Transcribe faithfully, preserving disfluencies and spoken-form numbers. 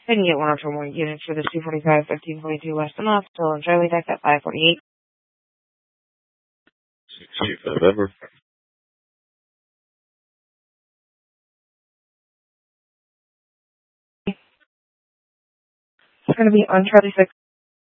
I can get one or two more units for this two forty-five, fifteen forty-two West enough. Still on Charlie deck at five forty-eight. sixty November. It's going to be on Charlie six.